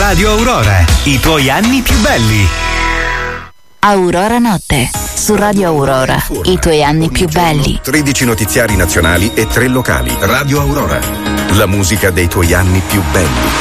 Radio Aurora, i tuoi anni più belli. Aurora Notte, su Radio Aurora, i tuoi anni più belli. 13 notiziari nazionali e 3 locali. Radio Aurora, la musica dei tuoi anni più belli.